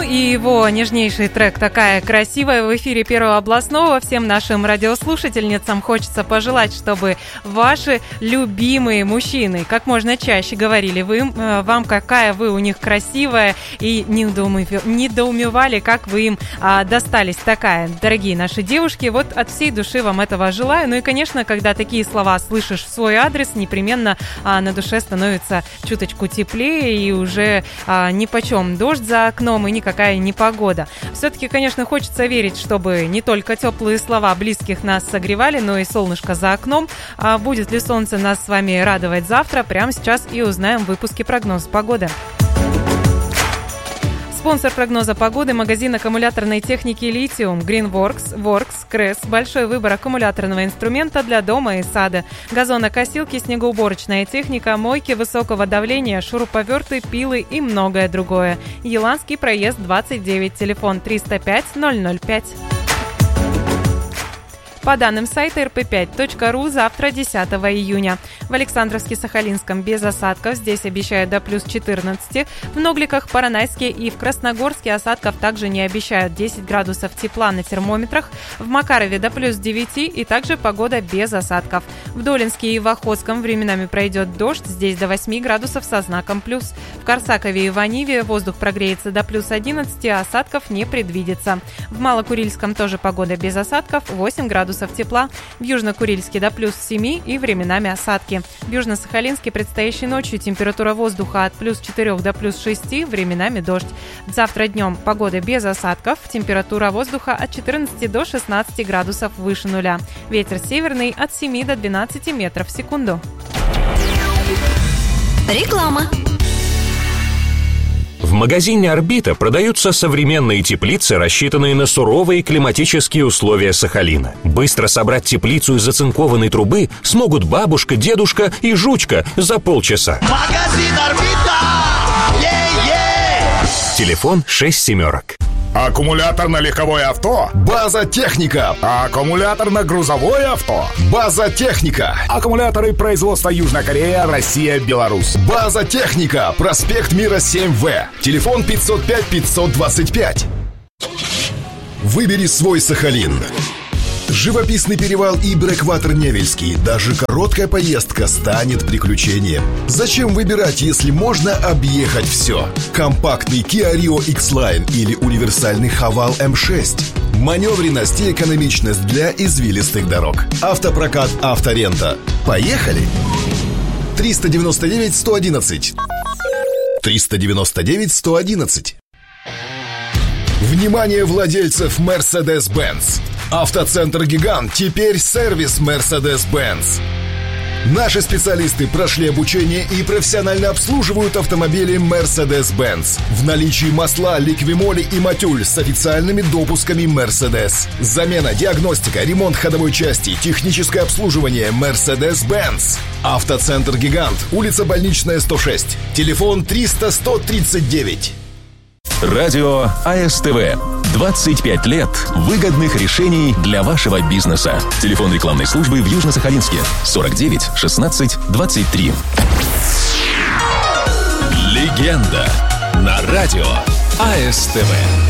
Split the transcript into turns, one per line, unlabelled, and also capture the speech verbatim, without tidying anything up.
и его нежнейший трек «Такая красивая» в эфире Первого областного. Всем нашим радиослушательницам хочется пожелать, чтобы ваши любимые мужчины как можно чаще говорили вы, вам, какая вы у них красивая, и недоумевали, как вы им а, достались. Такая, дорогие наши девушки, вот от всей души вам этого желаю. Ну и, конечно, когда такие слова слышишь в свой адрес, непременно а, на душе становится чуточку теплее, и уже а, нипочем дождь за окном и никакая непогода. Все-таки, конечно, хочется верить, чтобы не только теплые слова близких нас согревали, но и солнышко за окном. А будет ли солнце нас с вами радовать завтра? Прямо сейчас и узнаем в выпуске прогноз погоды. Спонсор прогноза погоды – магазин аккумуляторной техники «Литиум», Greenworks, Works, Кресс. Большой выбор аккумуляторного инструмента для дома и сада. Газонокосилки, снегоуборочная техника, мойки высокого давления, шуруповерты, пилы и многое другое. Еланский проезд двадцать девять, телефон триста пять ноль ноль пять. По данным сайта эр пэ пять точка ру, завтра, десятого июня. В Александровске-Сахалинском без осадков, здесь обещают до плюс четырнадцати. В Ногликах, Поронайске и в Красногорске осадков также не обещают, десять градусов тепла на термометрах. В Макарове до плюс девяти и также погода без осадков. В Долинске и в Охотском временами пройдет дождь, здесь до восьми градусов со знаком плюс. В Корсакове и в Аниве воздух прогреется до плюс одиннадцати, а осадков не предвидится. В Малокурильском тоже погода без осадков, восемь градусов тепла. В Южно-Курильске до плюс семи и временами осадки. В Южно-Сахалинске предстоящей ночью температура воздуха от плюс четырех до плюс шести, временами дождь. Завтра днем погода без осадков, температура воздуха от четырнадцати до шестнадцати градусов выше нуля. Ветер северный от семи до двенадцати метров в секунду.
Реклама.
В магазине «Орбита» продаются современные теплицы, рассчитанные на суровые климатические условия Сахалина. Быстро собрать теплицу из оцинкованной трубы смогут бабушка, дедушка и жучка за полчаса.
Магазин «Орбита». Е-е!
Телефон шесть семерок.
Аккумулятор на легковое авто? База Техника. Аккумулятор на грузовое авто? База Техника. Аккумуляторы производства Южная Корея, Россия, Беларусь. База Техника. Проспект Мира семь вэ. Телефон пятьсот пять пятьсот двадцать пять.
Выбери свой Сахалин. Живописный перевал и Брэкватер Невельский. Даже короткая поездка станет приключением. Зачем выбирать, если можно объехать все? Компактный Kia Rio X-Line или универсальный Haval эм шесть. Маневренность и экономичность для извилистых дорог. Автопрокат «Авторента». Поехали! триста девяносто девять сто одиннадцать. триста девяносто девять сто одиннадцать. Внимание владельцев Mercedes-Benz! Автоцентр «Гигант» теперь сервис Mercedes-Benz. Наши специалисты прошли обучение и профессионально обслуживают автомобили Mercedes-Benz. В наличии масла, ликвимоли и матюль с официальными допусками Mercedes. Замена, диагностика, ремонт ходовой части, техническое обслуживание Mercedes-Benz. Автоцентр «Гигант», улица Больничная, сто шесть. Телефон триста сто тридцать девять.
Радио а эс тэ вэ. двадцать пять лет выгодных решений для вашего бизнеса. Телефон рекламной службы в Южно-Сахалинске сорок девять шестнадцать двадцать три. Легенда на радио а эс тэ вэ.